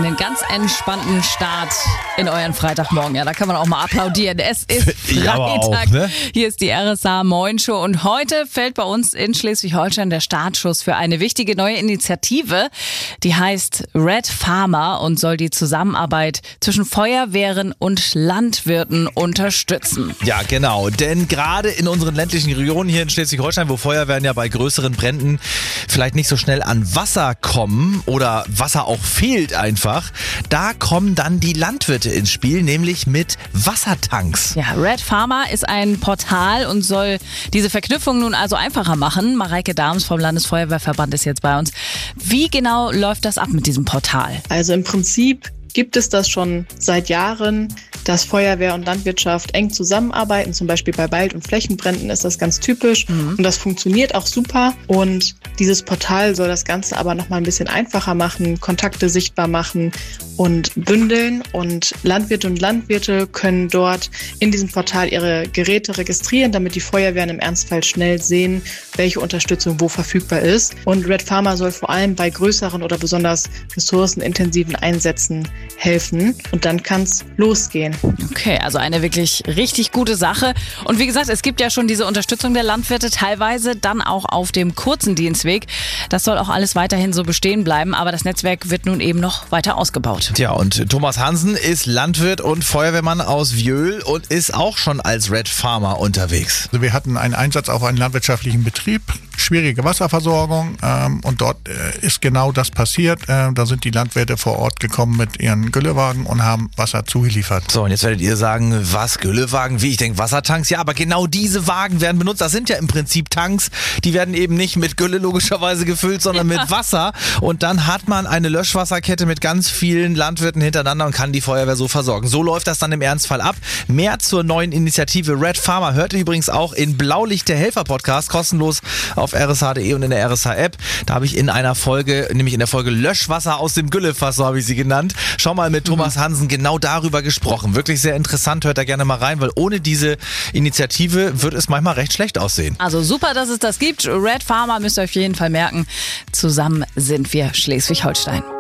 einen ganz entspannten Start in euren Freitagmorgen. Ja, da kann man auch mal applaudieren. Es ist Freitag. Auch, ne? Hier ist die RSA Moin Show und heute fällt bei uns in Schleswig-Holstein der Startschuss für eine wichtige neue Initiative. Die heißt Red Farmer und soll die Zusammenarbeit zwischen Feuerwehren und Landwirten unterstützen. Ja, genau. Denn gerade in unseren ländlichen Regionen hier in Schleswig-Holstein, wo Feuerwehren ja bei größeren Bränden vielleicht nicht so schnell an Wasser kommen oder Wasser auch fehlt einfach, da kommen dann die Landwirte ins Spiel, nämlich mit Wassertanks. Ja, Red Farmer ist ein Portal und soll diese Verknüpfung nun also einfacher machen. Mareike Dahms vom Landesfeuerwehrverband ist jetzt bei uns. Wie genau läuft das ab mit diesem Portal? Also im Prinzip gibt es das schon seit Jahren, dass Feuerwehr und Landwirtschaft eng zusammenarbeiten. Zum Beispiel bei Wald- und Flächenbränden ist das ganz typisch. Und das funktioniert auch super. Und dieses Portal soll das Ganze aber nochmal ein bisschen einfacher machen, Kontakte sichtbar machen und bündeln. Und Landwirte können dort in diesem Portal ihre Geräte registrieren, damit die Feuerwehren im Ernstfall schnell sehen, welche Unterstützung wo verfügbar ist. Und Red Farmer soll vor allem bei größeren oder besonders ressourcenintensiven Einsätzen helfen. Und dann kann es losgehen. Okay, also eine wirklich richtig gute Sache. Und wie gesagt, es gibt ja schon diese Unterstützung der Landwirte, teilweise dann auch auf dem kurzen Dienstweg. Das soll auch alles weiterhin so bestehen bleiben, aber das Netzwerk wird nun eben noch weiter ausgebaut. Tja, und Thomas Hansen ist Landwirt und Feuerwehrmann aus Wjöhl und ist auch schon als Red Farmer unterwegs. Also wir hatten einen Einsatz auf einen landwirtschaftlichen Betrieb, schwierige Wasserversorgung und dort ist genau das passiert. Da sind die Landwirte vor Ort gekommen mit ihren Güllewagen und haben Wasser zugeliefert. So, und jetzt werdet ihr sagen, was, Güllewagen? Wie, ich denke Wassertanks? Ja, aber genau diese Wagen werden benutzt. Das sind ja im Prinzip Tanks. Die werden eben nicht mit Gülle logischerweise gefüllt, sondern mit Wasser. Und dann hat man eine Löschwasserkette mit ganz vielen Landwirten hintereinander und kann die Feuerwehr so versorgen. So läuft das dann im Ernstfall ab. Mehr zur neuen Initiative Red Farmer hört ihr übrigens auch in Blaulicht der Helfer Podcast, kostenlos auf rsh.de und in der RSH-App. Da habe ich in einer Folge, nämlich in der Folge Löschwasser aus dem Güllefass, so habe ich sie genannt, schon mal mit Thomas Hansen genau darüber gesprochen. Wirklich sehr interessant, hört da gerne mal rein, weil ohne diese Initiative wird es manchmal recht schlecht aussehen. Also super, dass es das gibt. Red Farmer müsst ihr euch auf jeden Fall merken. Zusammen sind wir Schleswig-Holstein.